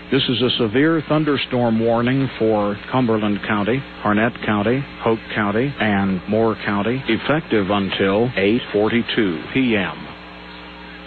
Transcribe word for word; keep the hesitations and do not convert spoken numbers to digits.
This is a severe thunderstorm warning for Cumberland County, Harnett County, Hoke County, and Moore County, effective until eight forty-two p m